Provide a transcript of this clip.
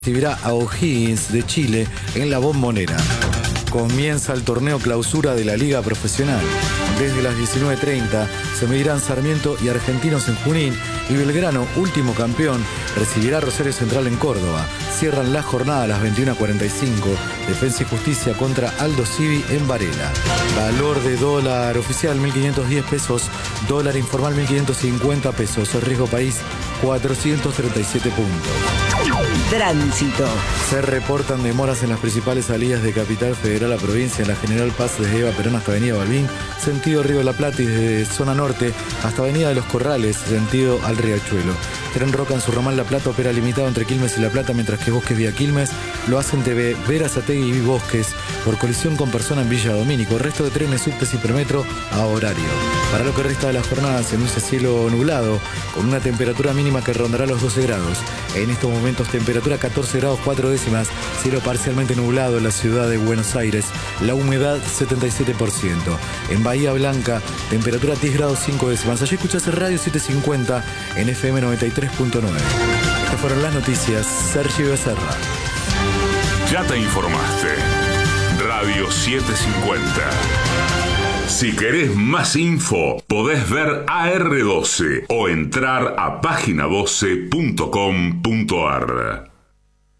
recibirá a O'Higgins de Chile en la Bombonera. Comienza el torneo clausura de la Liga Profesional. Desde las 19:30 se medirán Sarmiento y Argentinos en Junín y Belgrano, último campeón, recibirá a Rosario Central en Córdoba. Cierran la jornada a las 21:45. Defensa y Justicia contra Aldo Civi en Varela. Valor de dólar oficial 1.510 pesos, dólar informal 1.550 pesos. Riesgo país 437 puntos. Tránsito. Se reportan demoras en las principales salidas de Capital Federal a provincia, en la General Paz desde Eva Perón hasta Avenida Balbín, sentido Río de la Plata, y desde zona norte hasta Avenida de los Corrales, sentido al Riachuelo. Tren Roca en su ramal La Plata opera limitado entre Quilmes y La Plata, mientras que Bosques vía Quilmes lo hacen TV Verazategui y Bosques por colisión con persona en Villa Domínico. Resto de trenes, subtes y premetro a horario. Para lo que resta de la jornada se anuncia cielo nublado con una temperatura mínima que rondará los 12 grados. En estos momentos temperatura 14 grados 4 décimas, cielo parcialmente nublado en la ciudad de Buenos Aires, la humedad 77%. En Bahía Blanca, temperatura 10 grados 5 décimas. Allí escuchás Radio 750 en FM 93.9. Estas fueron las noticias. Sergio Becerra. Ya te informaste. Radio 750. Si querés más info, podés ver AR12 o entrar a página12.com.ar.